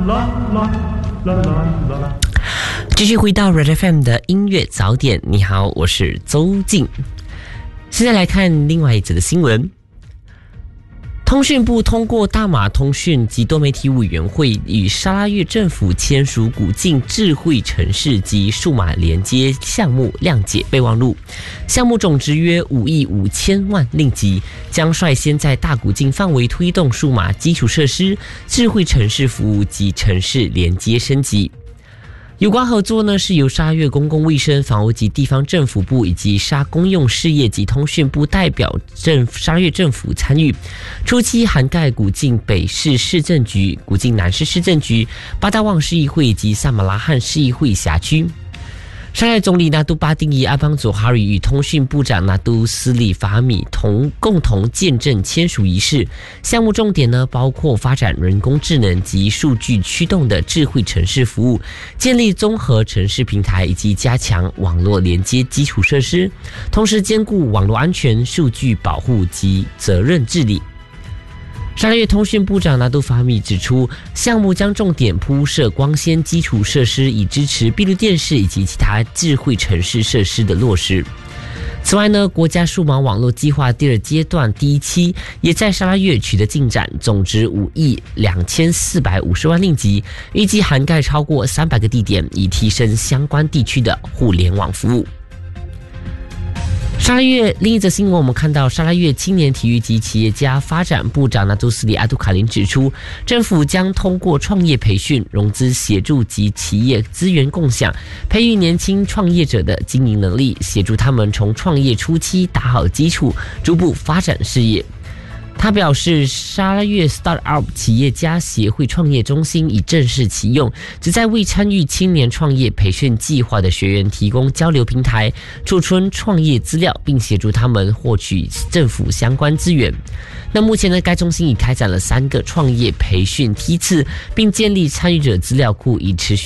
继续回到 Red FM 的音乐早点，你好，我是周静。现在来看另外一则的新闻。通讯部通过大马通讯及多媒体委员会与沙拉越政府签署古晋智慧城市及数码连接项目谅解备忘录，项目总值约5亿5千万令吉，将率先在大古晋范围推动数码基础设施、智慧城市服务及城市连接升级。有关合作呢，是由沙越公共卫生、房屋及地方政府部以及沙公用事业及通讯部代表沙越政府参与。初期涵盖古晋北市市政局、古晋南市市政局、巴达旺市议会及萨马拉罕市议会辖区。沙越总理纳杜巴丁伊阿邦佐哈里与通讯部长纳杜斯里法米共同见证签署仪式。项目重点呢，包括发展人工智能及数据驱动的智慧城市服务，建立综合城市平台以及加强网络连接基础设施，同时兼顾网络安全、数据保护及责任治理。沙越通讯部长纳杜法米指出，项目将重点铺设光纤基础设施，以支持闭路电视以及其他智慧城市设施的落实。此外呢，国家数码网络计划第2阶段第1期也在沙拉越取得进展，总值5亿2450万令吉，预计涵盖超过300个地点，以提升相关地区的互联网服务。沙拉越另一则新闻，我们看到沙拉越青年体育及企业家发展部长纳杜斯里阿杜卡林指出，政府将通过创业培训、融资协助及企业资源共享，培育年轻创业者的经营能力，协助他们从创业初期打好基础，逐步发展事业。他表示，沙拉越 Startup 企业家协会创业中心已正式启用，旨在为参与青年创业培训计划的学员提供交流平台，储存创业资料，并协助他们获取政府相关资源。那目前呢，该中心已开展了3个创业培训梯次，并建立参与者资料库，以持续